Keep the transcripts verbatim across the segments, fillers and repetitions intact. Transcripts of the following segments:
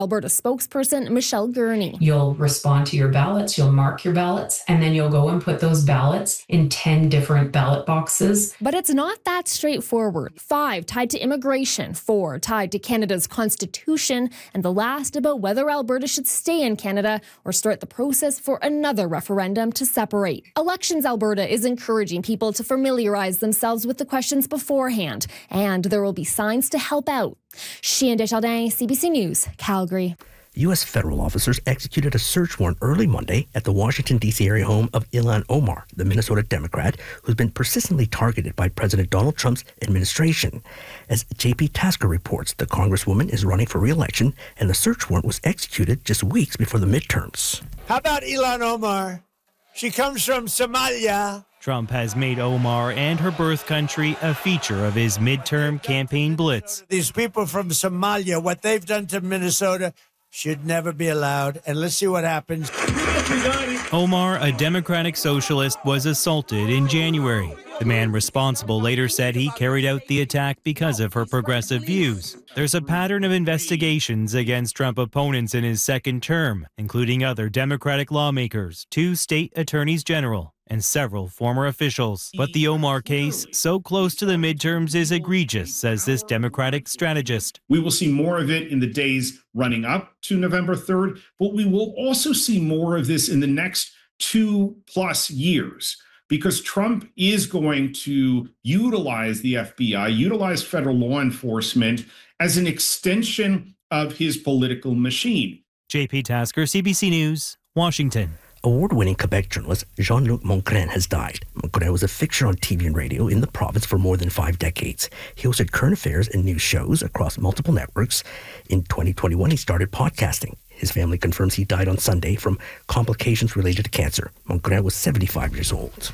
Alberta spokesperson Michelle Gurney. You'll respond to your ballots, you'll mark your ballots, and then you'll go and put those ballots in ten different ballot boxes. But it's not that straightforward. Five tied to immigration, four tied to Canada's constitution, and the last about whether Alberta should stay in Canada or start the process for another referendum to separate. Elections Alberta is encouraging people to familiarize themselves with the questions beforehand, and there will be signs to help out. Chien Desjardins, C B C News, Calgary. U S federal officers executed a search warrant early Monday at the Washington, D C area home of Ilhan Omar, the Minnesota Democrat who's been persistently targeted by President Donald Trump's administration. As J P Tasker reports, the Congresswoman is running for re-election, and the search warrant was executed just weeks before the midterms. How about Ilhan Omar? She comes from Somalia. Trump has made Omar and her birth country a feature of his midterm campaign blitz. These people from Somalia, what they've done to Minnesota should never be allowed. And let's see what happens. Omar, a Democratic socialist, was assaulted in January. The man responsible later said he carried out the attack because of her progressive views. There's a pattern of investigations against Trump opponents in his second term, including other Democratic lawmakers, two state attorneys general, and several former officials. But the Omar case, so close to the midterms, is egregious, says this Democratic strategist. We will see more of it in the days running up to November third, but we will also see more of this in the next two plus years, because Trump is going to utilize the F B I, utilize federal law enforcement as an extension of his political machine. J P Tasker, C B C News, Washington. Award-winning Quebec journalist Jean-Luc Mongrain has died. Mongrain was a fixture on T V and radio in the province for more than five decades. He hosted current affairs and news shows across multiple networks. In twenty twenty-one, he started podcasting. His family confirms he died on Sunday from complications related to cancer. Mongrain was seventy-five years old.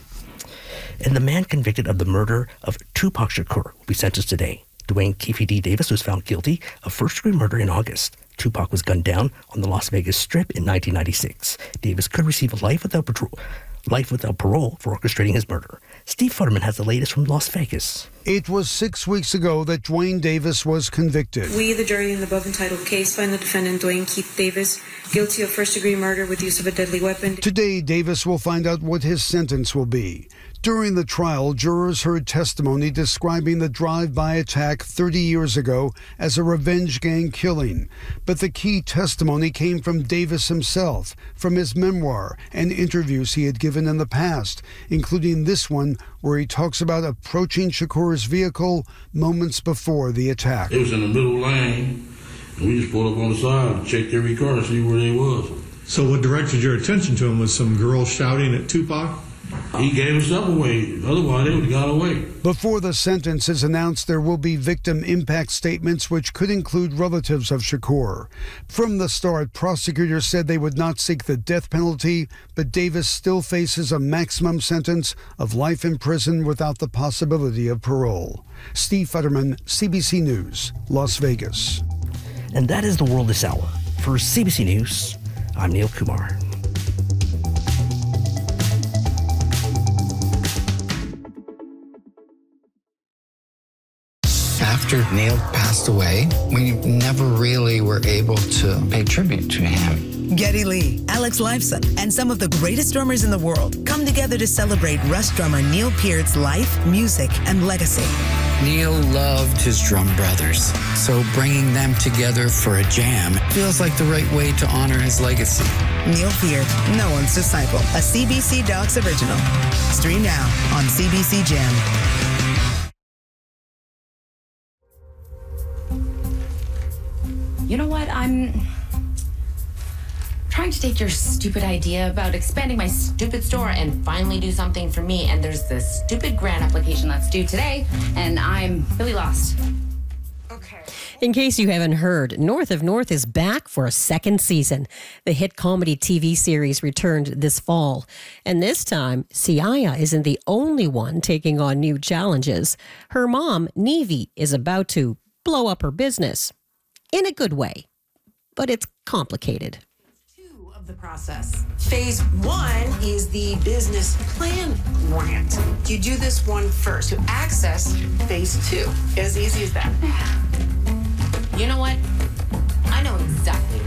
And the man convicted of the murder of Tupac Shakur will be sentenced today. Dwayne Keefe D. Davis was found guilty of first-degree murder in August. Tupac was gunned down on the Las Vegas Strip in nineteen ninety-six. Davis could receive life without parole, life without parole for orchestrating his murder. Steve Futterman has the latest from Las Vegas. It was six weeks ago that Dwayne Davis was convicted. We, the jury in the above entitled case, find the defendant, Dwayne Keith Davis, guilty of first-degree murder with use of a deadly weapon. Today, Davis will find out what his sentence will be. During the trial, jurors heard testimony describing the drive-by attack thirty years ago as a revenge gang killing. But the key testimony came from Davis himself, from his memoir and interviews he had given in the past, including this one where he talks about approaching Shakur's vehicle moments before the attack. It was in the middle lane, and we just pulled up on the side and checked every car to see where they was. So what directed your attention to him was some girl shouting at Tupac? He gave himself away. Otherwise, they would have got away. Before the sentence is announced, there will be victim impact statements, which could include relatives of Shakur. From the start, prosecutors said they would not seek the death penalty, but Davis still faces a maximum sentence of life in prison without the possibility of parole. Steve Futterman, C B C News, Las Vegas. And that is the world this hour. For C B C News, I'm Neil Kumar. After Neil passed away, we never really were able to pay tribute to him. Geddy Lee, Alex Lifeson, and some of the greatest drummers in the world come together to celebrate Rush drummer Neil Peart's life, music, and legacy. Neil loved his drum brothers, so bringing them together for a jam feels like the right way to honor his legacy. Neil Peart, no one's disciple, a C B C Docs original. Stream now on C B C Gem. You know what? I'm trying to take your stupid idea about expanding my stupid store and finally do something for me. And there's this stupid grant application that's due today, and I'm really lost. Okay. In case you haven't heard, North of North is back for a second season. The hit comedy T V series returned this fall. And this time, Siaya isn't the only one taking on new challenges. Her mom, Nevi, is about to blow up her business. In a good way, but it's complicated. Two of the process. Phase one is the business plan grant. You do this one first to access phase two. As easy as that. You know what?